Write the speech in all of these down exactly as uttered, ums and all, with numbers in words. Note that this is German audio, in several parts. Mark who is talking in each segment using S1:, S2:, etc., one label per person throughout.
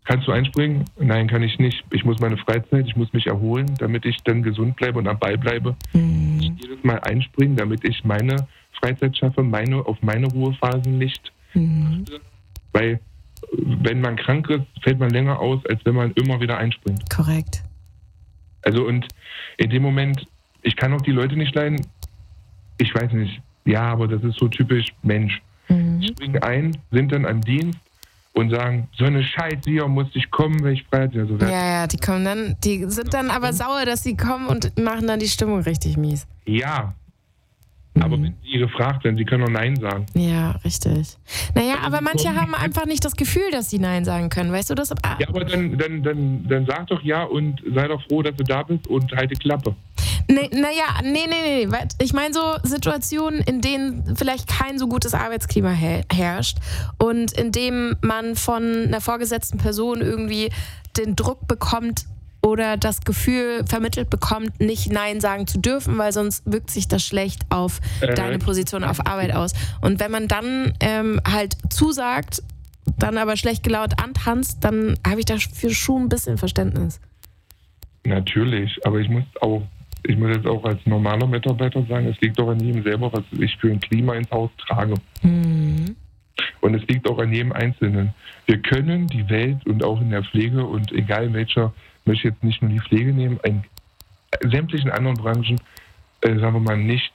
S1: kannst du einspringen? Nein, kann ich nicht. Ich muss meine Freizeit, ich muss mich erholen, damit ich dann gesund bleibe und am Ball bleibe. Mhm. Ich jedes Mal einspringen, damit ich meine Freizeit schaffe, meine, auf meine Ruhephasen nicht. Mhm. Weil wenn man krank ist, fällt man länger aus, als wenn man immer wieder einspringt.
S2: Korrekt.
S1: Also und in dem Moment, ich kann auch die Leute nicht leiden, ich weiß nicht, ja, aber das ist so typisch Mensch. Mhm. Die springen ein, sind dann am Dienst und sagen, so eine Scheiße hier, muss ich kommen, wenn ich frei bin. Also,
S2: ja, ja, die kommen dann, die sind dann aber sauer, dass sie kommen und machen dann die Stimmung richtig mies.
S1: Ja, aber wenn sie gefragt werden, sie können auch Nein sagen.
S2: Ja, richtig. Naja, aber manche haben einfach nicht das Gefühl, dass sie Nein sagen können, weißt du das? Ah.
S1: Ja, aber dann, dann, dann, dann sag doch ja und sei doch froh, dass du da bist und halt die Klappe.
S2: Nee, naja, nee, nee, nee. Ich meine so Situationen, in denen vielleicht kein so gutes Arbeitsklima herrscht und in dem man von einer vorgesetzten Person irgendwie den Druck bekommt, oder das Gefühl vermittelt bekommt, nicht Nein sagen zu dürfen, weil sonst wirkt sich das schlecht auf äh. deine Position auf Arbeit aus. Und wenn man dann ähm, halt zusagt, dann aber schlecht gelaunt antanzt, dann habe ich dafür schon ein bisschen Verständnis.
S1: Natürlich, aber ich muss auch, ich muss jetzt auch als normaler Mitarbeiter sagen, es liegt doch an jedem selber, was ich für ein Klima ins Haus trage. Mhm. Und es liegt auch an jedem Einzelnen. Wir können die Welt und auch in der Pflege und egal in welcher, möchte jetzt nicht nur die Pflege nehmen, in sämtlichen anderen Branchen, äh, sagen wir mal, nicht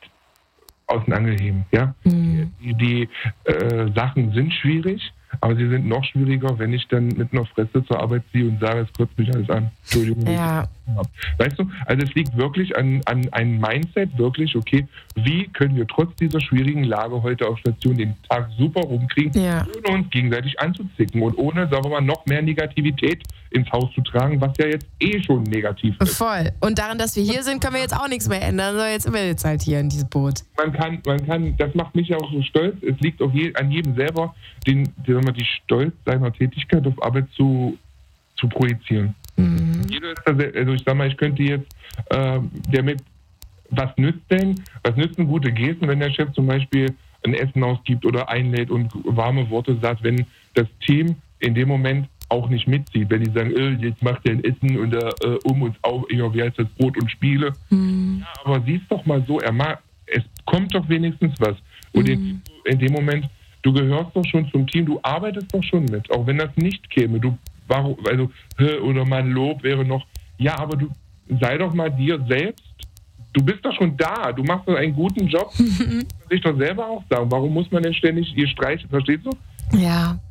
S1: aus den Angel heben. Ja? Mhm. Die, die äh, Sachen sind schwierig, aber sie sind noch schwieriger, wenn ich dann mit einer Fresse zur Arbeit ziehe und sage, es kotzt mich alles an. Entschuldigung.
S2: Ja.
S1: Weißt du, also es liegt wirklich an, an einem Mindset, wirklich, okay, wie können wir trotz dieser schwierigen Lage heute auf Station den Tag super rumkriegen, ja, ohne uns gegenseitig anzuzicken und ohne, sagen wir mal, noch mehr Negativität ins Haus zu tragen, was ja jetzt eh schon negativ ist.
S2: Voll. Und daran, dass wir hier sind, können wir jetzt auch nichts mehr ändern, sondern jetzt sind wir jetzt halt hier in diesem Boot.
S1: Man kann, man kann, das macht mich ja auch so stolz, es liegt auch je, an jedem selber, den, die, sagen wir, die Stolz seiner Tätigkeit auf Arbeit zu, zu projizieren. Mhm. Jeder ist da, also ich sag mal, ich könnte jetzt, äh, der mit, was nützt denn, was nützen gute Gesten, wenn der Chef zum Beispiel ein Essen ausgibt oder einlädt und warme Worte sagt, wenn das Team in dem Moment auch nicht mitzieht, wenn die sagen, äh, jetzt macht der ein Essen und er äh, um uns auf, ja, wie heißt das, Brot und Spiele. Mhm. Ja, aber sieh's doch mal so, er mag, es kommt doch wenigstens was. Und mhm. in, in dem Moment, du gehörst doch schon zum Team, du arbeitest doch schon mit, auch wenn das nicht käme. Du, warum, also, oder mein Lob wäre noch, ja, aber du sei doch mal dir selbst, du bist doch schon da, du machst doch einen guten Job, mhm. muss ich doch selber auch sagen. Warum muss man denn ständig ihr streichen, verstehst du?
S2: Ja.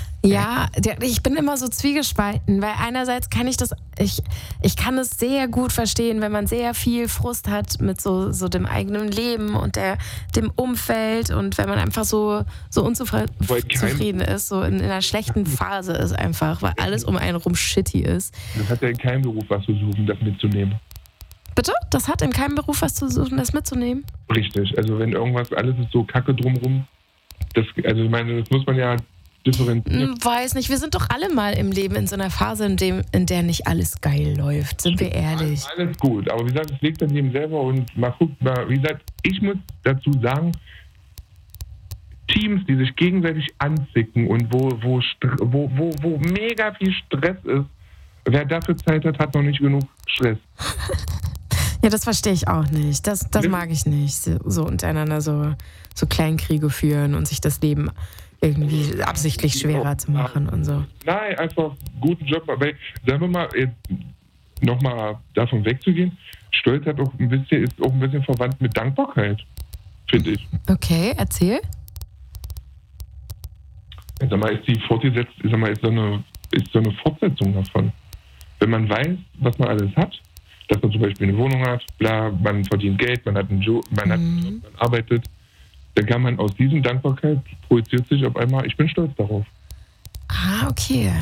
S2: Ja, ich bin immer so zwiegespalten, weil einerseits kann ich das, ich, ich kann es sehr gut verstehen, wenn man sehr viel Frust hat mit so, so dem eigenen Leben und der, dem Umfeld und wenn man einfach so, so unzufrieden ist, so in, in einer schlechten Phase ist einfach, weil alles um einen rum shitty ist.
S1: Das hat ja in keinem Beruf was zu suchen, das mitzunehmen.
S2: Bitte? Das hat in keinem Beruf was zu suchen, das mitzunehmen?
S1: Richtig, also wenn irgendwas, alles ist so kacke drumrum, das, also ich meine, das muss man ja differenzieren.
S2: Weiß nicht, wir sind doch alle mal im Leben in so einer Phase, in, dem, in der nicht alles geil läuft, sind wir ehrlich.
S1: Alles gut, aber wie gesagt, es liegt an jedem selber und mal gucken, mal, wie gesagt, ich muss dazu sagen, Teams, die sich gegenseitig anzicken und wo, wo, wo, wo, wo mega viel Stress ist, wer dafür Zeit hat, hat noch nicht genug Stress.
S2: Ja, das verstehe ich auch nicht. Das, das mag ich nicht, so, so untereinander so, so Kleinkriege führen und sich das Leben irgendwie absichtlich schwerer zu machen und so.
S1: Nein, einfach guten Job. Weil, sagen wir mal, nochmal davon wegzugehen, Stolz hat auch ein bisschen, ist auch ein bisschen verwandt mit Dankbarkeit, finde ich.
S2: Okay, erzähl.
S1: Ich sag mal, ist die fortgesetzt, ich sag mal, ist so eine, ist so eine Fortsetzung davon. Wenn man weiß, was man alles hat, dass man zum Beispiel eine Wohnung hat, bla, man verdient Geld, man hat einen Job, man mhm. hat einen Job, man arbeitet, dann kann man aus diesem Dankbarkeit projiziert sich auf einmal, ich bin stolz darauf.
S2: Ah, okay.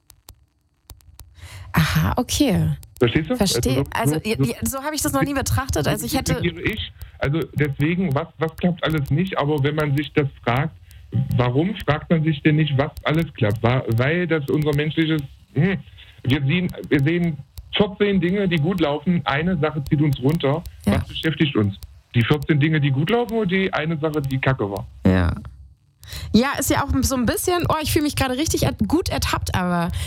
S2: Aha, okay.
S1: Verstehst du?
S2: Verstehe. Also, so, so, so, so habe ich das noch nie betrachtet. Also ich hätte.
S1: Ich, also deswegen, was, was klappt alles nicht, aber wenn man sich das fragt, warum fragt man sich denn nicht, was alles klappt? Weil das unser menschliches, hm, wir sehen, wir sehen vierzehn Dinge, die gut laufen, eine Sache zieht uns runter. Ja. Was beschäftigt uns? Die vierzehn Dinge, die gut laufen oder die eine Sache, die kacke war?
S2: Ja. Ja, ist ja auch so ein bisschen, oh, ich fühle mich gerade richtig gut ertappt, aber